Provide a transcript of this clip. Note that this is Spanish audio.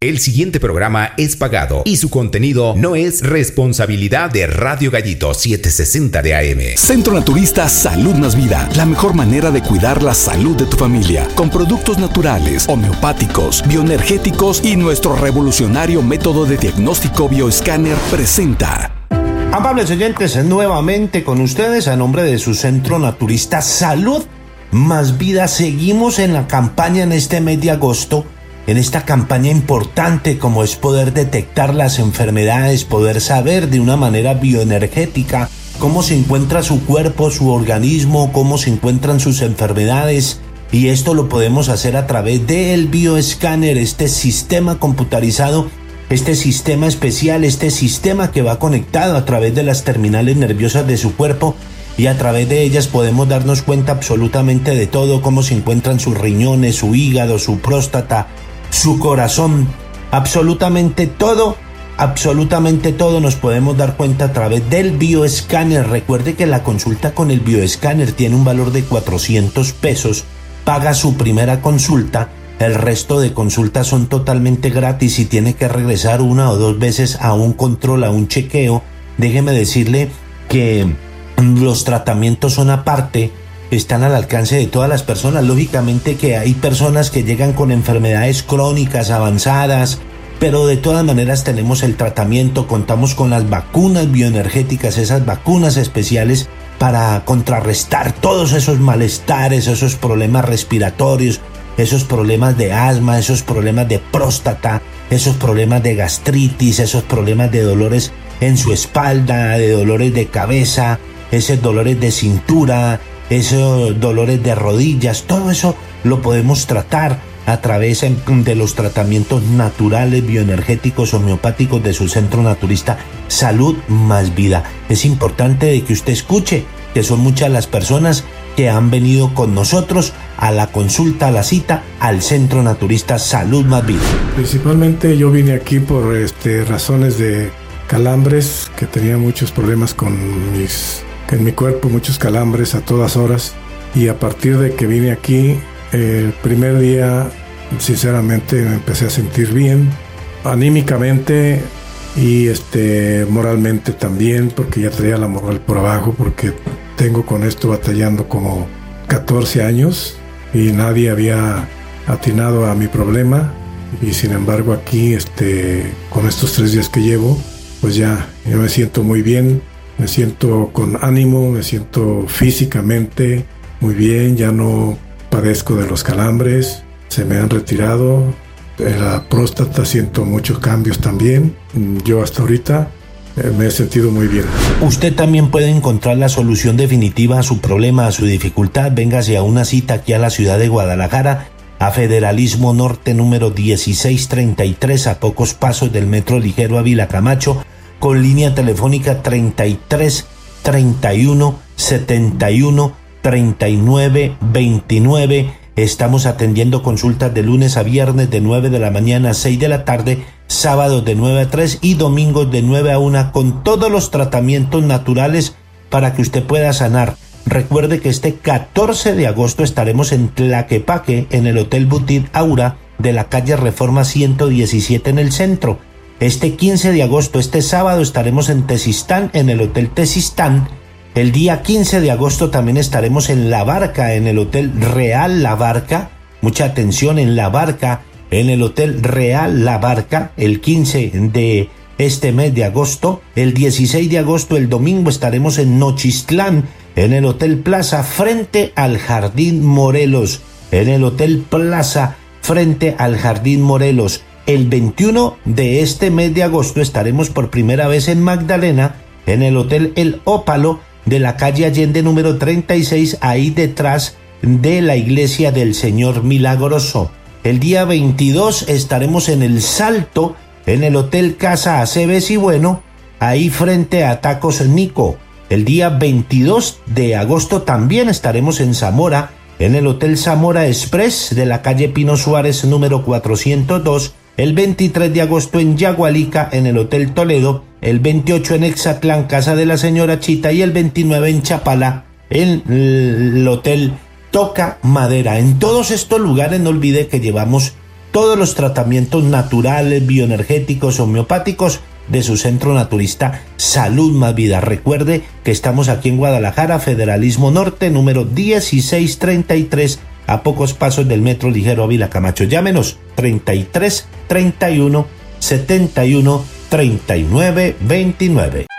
El siguiente programa es pagado y su contenido no es responsabilidad de Radio Gallito 760 de AM. Centro Naturista Salud Más Vida. La mejor manera de cuidar la salud de tu familia. Con productos naturales, homeopáticos, bioenergéticos y nuestro revolucionario método de diagnóstico bioescáner presenta. Amables oyentes, nuevamente con ustedes a nombre de su Centro Naturista Salud Más Vida. Seguimos en la campaña en este mes de agosto, en esta campaña importante como es poder detectar las enfermedades, poder saber de una manera bioenergética cómo se encuentra su cuerpo, su organismo, cómo se encuentran sus enfermedades. Y esto lo podemos hacer a través del bioescáner, este sistema computarizado, este sistema especial, este sistema que va conectado a través de las terminales nerviosas de su cuerpo, y a través de ellas podemos darnos cuenta absolutamente de todo, cómo se encuentran sus riñones, su hígado, su próstata, su corazón, absolutamente todo nos podemos dar cuenta a través del bioescáner. Recuerde que la consulta con el bioescáner tiene un valor de 400 pesos, paga su primera consulta. El resto de consultas son totalmente gratis y tiene que regresar una o dos veces a un control, a un chequeo. Déjeme decirle que los tratamientos son aparte, están al alcance de todas las personas. Lógicamente que hay personas que llegan con enfermedades crónicas avanzadas, pero de todas maneras tenemos el tratamiento, contamos con las vacunas bioenergéticas, esas vacunas especiales para contrarrestar todos esos malestares, esos problemas respiratorios, esos problemas de asma, esos problemas de próstata, esos problemas de gastritis, esos problemas de dolores en su espalda, de dolores de cabeza, esos dolores de cintura, esos dolores de rodillas. Todo eso lo podemos tratar a través de los tratamientos naturales, bioenergéticos, homeopáticos de su Centro Naturista Salud Más Vida. Es importante de que usted escuche que son muchas las personas que han venido con nosotros a la consulta, a la cita, al Centro Naturista Salud Más Vida. Principalmente yo vine aquí por razones de calambres, que tenía muchos problemas en mi cuerpo, muchos calambres a todas horas, y a partir de que vine aquí, el primer día, sinceramente, me empecé a sentir bien, anímicamente y moralmente también, porque ya traía la moral por abajo, porque tengo con esto batallando como 14 años y nadie había atinado a mi problema, y sin embargo aquí, con estos 3 días que llevo, pues ya yo me siento muy bien, me siento con ánimo, me siento físicamente muy bien, ya no padezco de los calambres, se me han retirado, en la próstata siento muchos cambios también. Yo hasta ahorita me he sentido muy bien. Usted también puede encontrar la solución definitiva a su problema, a su dificultad. Véngase a una cita aquí a la ciudad de Guadalajara, a Federalismo Norte número 1633, a pocos pasos del Metro Ligero Ávila Camacho, con línea telefónica 33 31 71 39 29. Estamos atendiendo consultas de lunes a viernes de 9 de la mañana a 6 de la tarde, sábados de 9 a 3 y domingos de 9 a 1, con todos los tratamientos naturales para que usted pueda sanar. Recuerde que este 14 de agosto estaremos en Tlaquepaque, en el Hotel Boutique Aura de la calle Reforma 117 en el centro. Este 15 de agosto, este sábado, estaremos en Tezistán, en el Hotel Tezistán. El día 15 de agosto también estaremos en La Barca, en el Hotel Real La Barca. Mucha atención, en La Barca, en el Hotel Real La Barca, el 15 de este mes de agosto. El 16 de agosto, el domingo, estaremos en Nochistlán, en el Hotel Plaza, frente al Jardín Morelos. En el Hotel Plaza, frente al Jardín Morelos. El 21 de este mes de agosto estaremos por primera vez en Magdalena, en el Hotel El Ópalo, de la calle Allende número 36, ahí detrás de la iglesia del Señor Milagroso. El día 22 estaremos en El Salto, en el Hotel Casa Aceves y Bueno, ahí frente a Tacos Nico. El día 22 de agosto también estaremos en Zamora, en el Hotel Zamora Express de la calle Pino Suárez número 402. El 23 de agosto en Yagualica, en el Hotel Toledo. El 28 en Exatlán, Casa de la Señora Chita. Y el 29 en Chapala, en el Hotel Toca Madera. En todos estos lugares no olvide que llevamos todos los tratamientos naturales, bioenergéticos, homeopáticos de su centro naturista Salud Más Vida. Recuerde que estamos aquí en Guadalajara, Federalismo Norte, número 1633, a pocos pasos del metro ligero Ávila Camacho. Llámenos 33 31 71 39 29.